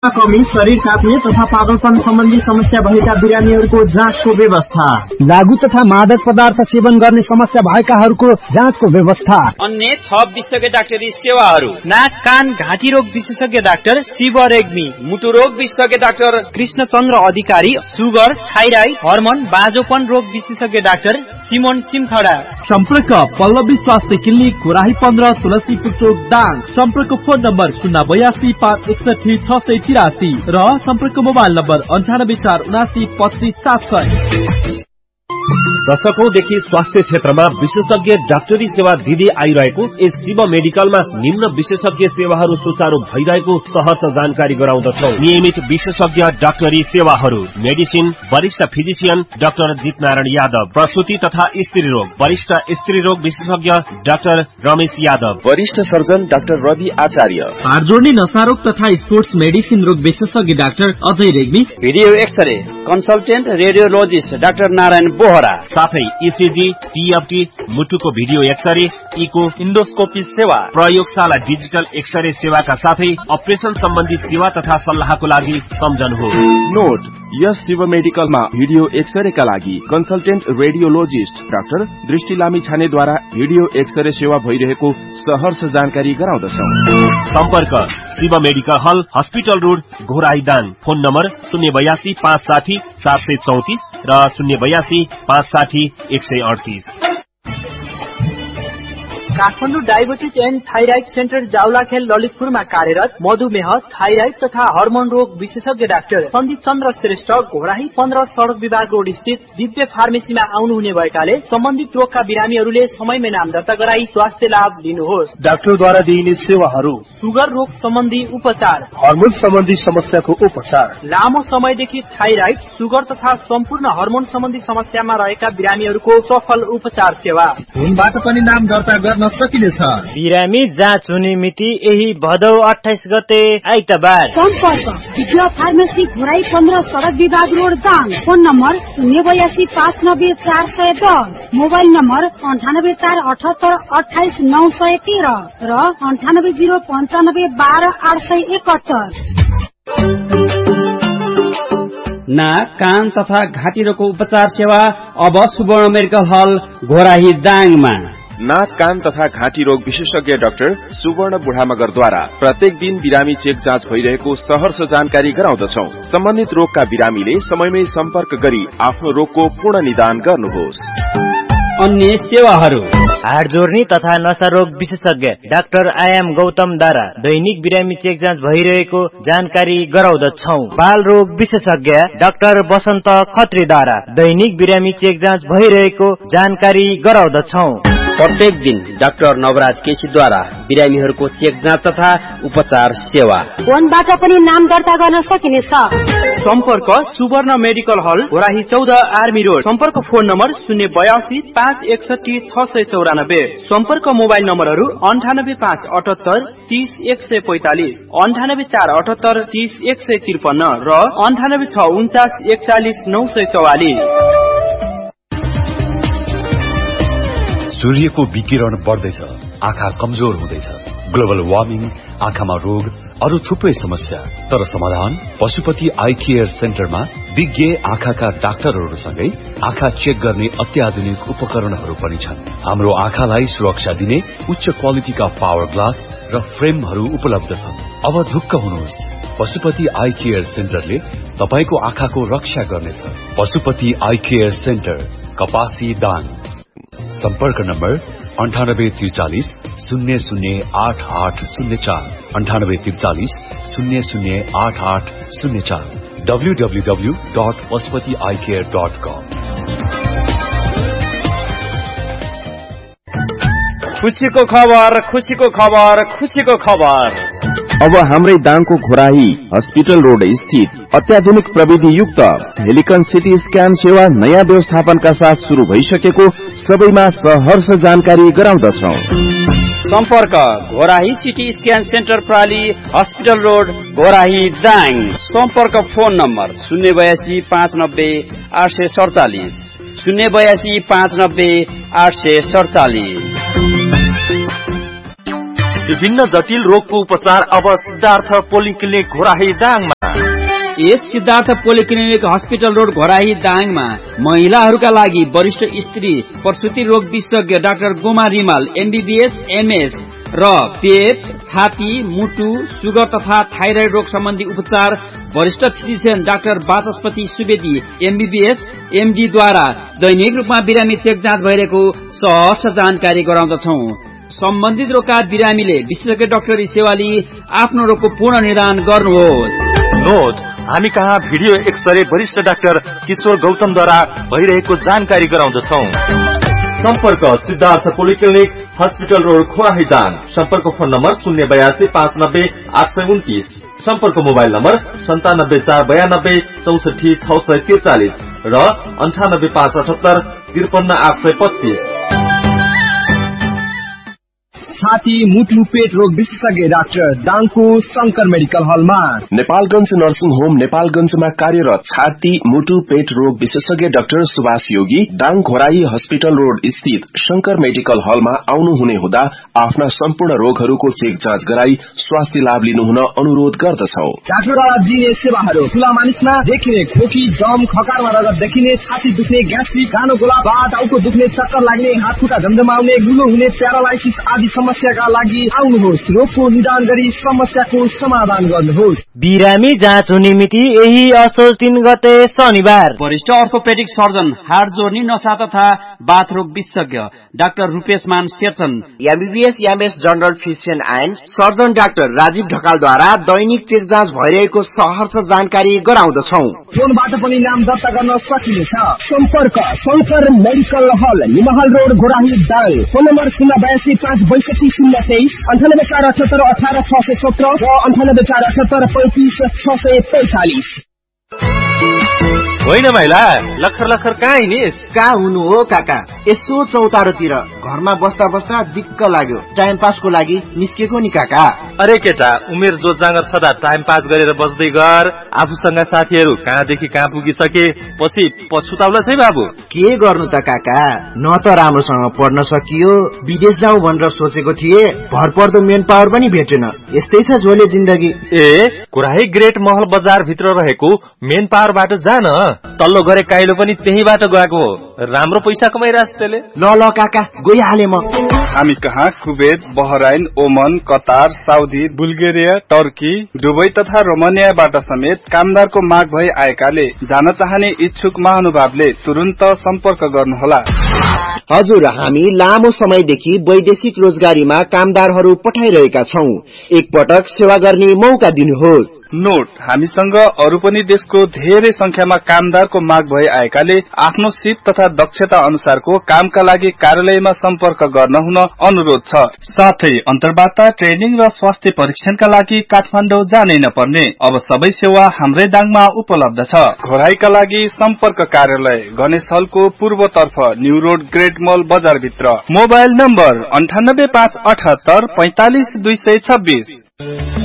कमी, शरीर काट्ने तथा पागलपन सम्बन्धी समस्या भएका बिरामीहरूको जाँचको व्यवस्था। लागू तथा मादक पदार्थ सेवन गर्ने समस्या भएकाहरूको जाँचको व्यवस्था। अन्य 6 विशेषज्ञ डाक्टरी सेवाहरू। नाक कान घाँटी रोग विशेषज्ञ डाक्टर शिव रेग्मी, मुटु रोग विशेषज्ञ डाक्टर कृष्णचन्द्र अधिकारी, सुगर, थाइराइड, हर्मोन, बाँझोपन रोग विशेषज्ञ डाक्टर सिमोन सिमखडा। सम्पर्क पल्लवी स्वास्थ्य क्लिनिक, घोराही 15, तुलसीपुर चोक, दाङ। सम्पर्क फोन नम्बर 082 561 683 र सम्पर्क मोबाइल नम्बर 98 479 25 700। दशकौंदेखि स्वास्थ्य क्षेत्रमा विशेषज्ञ डाक्टरी सेवा दिँदै आइरहेको यस शिव मेडिकलमा निम्न विशेषज्ञ सेवाहरू सुचारू भइरहेको सहज जानकारी गराउँदछौ। नियमित विशेषज्ञ डाक्टरी सेवाहरू: मेडिसिन, वरिष्ठ फिजिशियन डाक्टर जितनारायण यादव, प्रसूति तथा स्त्री रोग, वरिष्ठ स्त्री रोग विशेषज्ञ डाक्टर रमेश यादव, वरिष्ठ सर्जन डाक्टर रवि आचार्य, हाडजोड्ने नसारोग तथा स्पोर्ट्स मेडिसिन रोग विशेषज्ञ doctor Ajay Regmi, video x-ray consultant radiologist doctor Narayan Bohra, साथै इसिजी, टीएफटी, मुटुको भिडियो एक्सरे, इको, इन्डोस्कोपी सेवा, प्रयोगशाला डिजिटल एक्सरे सेवाका साथै अपरेसन सम्बन्धी सेवा तथा सल्लाहको लागि सम्झनुहोस्। नोट: यस शिव मेडिकलमा भिडियो एक्सरेका लागि कन्सल्टेन्ट रेडियोलोजिस्ट डाक्टर दृष्टि लामिछानेद्वारा भिडियो एक्सरे सेवा भइरहेको सहर्ष जानकारी गराउँदछौ। सम्पर्क शिव मेडिकल हल, hospital road, Ghorahi, Dang. Phone number 082 560 734 र 082 560 138। Kathmandu diabetes and thyroid centre Jawalakhel ललितपुरमा कार्यरत मधुमेह, थाइराइड तथा हर्मोन रोग विशेषज्ञ डाक्टर सन्दीप चन्द्र श्रेष्ठ, घोराही 15 सड़क विभाग रोड स्थित दिव्य फार्मेसीमा आउनुहुने भएकाले सम्बन्धित रोगका बिरामीहरूले समयमै नाम दर्ता गराई स्वास्थ्य लाभ लिनुहोस्। डाक्टरद्वारा दिइने सेवाहरू: सुगर रोग सम्बन्धी उपचार, हर्मोन सम्बन्धी समस्याको उपचार, लामो समयदेखि थाइराइड, सुगर तथा सम्पूर्ण हर्मोन सम्बन्धी समस्यामा रहेका बिरामीहरूको सफल उपचार सेवा। फोनबाट पनि नाम दर्ता गर्न सकिनेछ। बिरामी जाँच हुने मिति यही भदौ 28 गते आइतबार। सम्पर्क दिव्य फार्मेसी, घोराही 15 सड़क विभाग road, Dang. Phone number 082 590 410, mobile number 98 478 28 913 र 98 095 12 871। नाक कान तथा घाँटी रोगको उपचार सेवा अब सुवर्ण मेडिकल हल, घोराही, दाङमा। नाक कान तथा घाँटी रोग विशेषज्ञ डाक्टर सुवर्ण बुढामगरद्वारा प्रत्येक दिन बिरामी चेक जाँच भइरहेको सहर्ष जानकारी गराउँदछौ। सम्बन्धित रोगका बिरामीले समयमै सम्पर्क गरी आफ्नो रोगको पूर्ण निदान गर्नुहोस्। अन्य सेवाहरू: हाडजोड्ने तथा नसा रोग विशेषज्ञ डाक्टर आयाम गौतमद्वारा दैनिक बिरामी चेक जाँच भइरहेको जानकारी गराउँदछौ। बाल रोग विशेषज्ञ डाक्टर बसन्त खत्रीद्वारा दैनिक बिरामी चेक जाँच भइरहेको जानकारी गराउँदछौ। प्रत्येक दिन डाक्टर नवराज केसीद्वारा बिरामीहरूको चेक जाँच तथा उपचार सेवा। फोनबाट पनि नाम दर्ता गर्न सकिनेछ। सम्पर्क सुवर्ण मेडिकल हल, घोराही 14 आर्मी रोड। सम्पर्क फोन नम्बर 082 561 694। सम्पर्क मोबाइल नम्बरहरू 98 578 30 145, 98 478 30 153 र 98 649 41 944। सूर्यको विकिरण बढ्दैछ, आँखा कमजोर हुँदैछ। ग्लोबल वार्मिङ, आँखामा रोग, अरू थुप्रै समस्या। तर समाधान पशुपति आई केयर सेन्टरमा विज्ञ आँखाका डाक्टरहरूसँगै आँखा चेक गर्ने अत्याधुनिक उपकरणहरू पनि छन्। हाम्रो आँखालाई सुरक्षा दिने उच्च क्वालिटीका पावर ग्लास र फ्रेमहरू उपलब्ध छन्। अब ढुक्क हुनुहोस्, पशुपति आई केयर सेन्टरले तपाईको आँखाको रक्षा गर्नेछ। पशुपति आई केयर सेन्टर, कपासी, दाङ। सम्पर्क नम्बर 9843 008804, 9843 008804, www.pashupatieyecare.com। खुसीको खबर, खुसीको खबर, खुसीको खबर। अब हाम्रै दाङको घोराही हस्पिटल रोड स्थित अत्याधुनिक प्रविधि युक्त हेलिकन सिटी स्क्यान सेवा नयाँ व्यवस्थापनका साथ शुरू भइसकेको सबैमा सहर्ष जानकारी गराउँदछौ। सम्पर्क Ghorahi CT scan centre प्राली, hospital road, Ghorahi, Dang. सम्पर्क फोन नम्बर 082 590 847, 082 590 847। विभिन्न जटिल रोगको उपचार अब सिद्धार्थ पोलिक्लिनिक घोराही दाङमा। यस Siddhartha polyclinic hospital road Ghorahi दाङमा महिलाहरूका लागि वरिष्ठ स्त्री प्रसुति रोग विशेषज्ञ doctor Goma Rimal MBBS MS र पेट, छाती, मुटु, सुगर तथा थाइराइड रोग सम्बन्धी उपचार वरिष्ठ फिजिशियन डाक्टर वाचस्पति सुवेदी MBBS MD द्वारा दैनिक रूपमा बिरामी चेक जाँच भइरहेको सहज जानकारी गराउँदछौ। सम्बन्धित रोगका बिरामीले विशेषज्ञ डाक्टरी सेवा लिई आफ्नो रोगको पूर्ण निदान गर्नुहोस्। नोट, हामी कहाँ भिडियो एक्सरे वरिष्ठ डाक्टर किशोर गौतमद्वारा भइरहेको जानकारी गराउँदछौ। सम्पर्क Siddhartha polyclinic hospital road खोराही Dang. सम्पर्क फोन नम्बर 082 590 829। सम्पर्क मोबाइल नम्बर 97 492 64 643 र 98 578 53 825। छाती, मुटु, पेट रोग विशेषज्ञ डाक्टर दाङको शंकर मेडिकल हलमा। नेपालगंज नर्सिङ होम नेपालगंजमा कार्यरत छाती, मुटु, पेट रोग विशेषज्ञ डाक्टर सुभाष योगी दाङ घोराही हस्पिटल रोड स्थित शंकर मेडिकल हलमा आउनुहुने हुँदा आफ्ना सम्पूर्ण रोगहरूको चेक जाँच गराई स्वास्थ्य लाभ लिनुहुन अनुरोध गर्दछौ। डाक्टरद्वारा दिने सेवाहरू ठूला मानिसमा देखिने खोकी, दम, खकारमा रगत देखिने, छाती दुख्ने, ग्यास्ट्रिक, गानो गोला, टाउको दुख्ने, चक्कर लाग्ने, हात खुट्टा झमझमाउने, गुलो हुने, प्यारालाइसिस आदि समस्याका लागि आउनुहोस्। रोगको निदान गरी समस्याको समाधान गर्नुहोस्। बिरामी जाँच हुने मिति यही असोज 3 गते शनिबार। वरिष्ठ अर्थोपेडिक सर्जन, हाड जोर्नी, नसा तथा बाथ रोग विशेषज्ञ डाक्टर रूपेश मान Sherchan, MBBS MS general physician and surgeon doctor Rajiv ढकालद्वारा Dainik check जाँच भइरहेको सहर्ष जानकारी गराउँदछौ। फोनबाट पनि नाम दर्ता गर्न सकिनेछ। सम्पर्क शंकर मेडिकल हल, निमहल road, Ghorahi Dang. Phone number 082 562 023 98 478 18 617 र 98 478 35 645। होइन माइला, लखर लखर कहाँ हिँडिस? कहाँ हुनु हो काका, यसो चौतारोतिर घरमा बस्दा बस्दा दिक्क लाग्यो, टाइम पासको लागि निस्केको नि काका। अरे केटा, उमेर जोजागर सदा टाइम पास गरेर बस्दै गर। आफूसँग साथीहरू कहाँदेखि कहाँ पुगिसके, पछि पछुताउला है बाबु। के गर्नु त काका, न त राम्रोसँग पढ्न सकियो, विदेश जाउँ भनेर सोचेको थिए, भरपर्दो मेन पावर पनि भेटेन। यस्तै छ झोले जिन्दगी। ए, घोराही ग्रेट महल बजार भित्र रहेको मेन पावरबाट जान, तल्लो गरे काइलो पनि त्यहीबाट गएको हो। राम्रो पैसा कमाइरहेछ त्यसले। ल काका, गइहाले म। हामी कहाँ कुवेत, बहराइन, ओमन, Qatar, Saudi, Bulgaria, Turkey, Dubai तथा रोमानियाबाट समेत कामदारको माग भई आएकाले जान चाहने इच्छुक महानुभावले तुरुन्त सम्पर्क गर्नुहोला। हजुर, हामी लामो समयदेखि वैदेशिक रोजगारीमा कामदारहरू पठाइरहेका छौं। एकपटक सेवा गर्ने मौका दिनुहोस्। नोट, हामीसँग अरू पनि देशको धेरै संख्यामा कामदारको माग भई आएकाले आफ्नो सिप तथा दक्षता अनुसारको कामका लागि कार्यालयमा सम्पर्क गर्न हुन अनुरोध छ। साथै अन्तर्वार्ता, ट्रेनिङ र स्वास्थ्य परीक्षणका लागि काठमाडौँ जानै नपर्ने। अब सबै सेवा हाम्रै दाङमा उपलब्ध छ। घोराईका लागि सम्पर्क कार्यालय गणेश हलको पूर्वतर्फ न्यू रोड ग्रेट मल बजार भित्र। Mobile number 98 578 45 226।